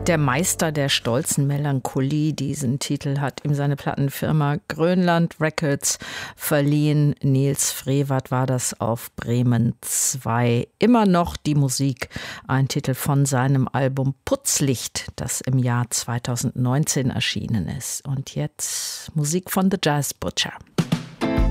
Der Meister der stolzen Melancholie, diesen Titel hat ihm seine Plattenfirma Grönland Records verliehen. Nils Frevert war das auf Bremen 2. Immer noch die Musik, ein Titel von seinem Album Putzlicht, das im Jahr 2019 erschienen ist. Und jetzt Musik von The Jazz Butcher.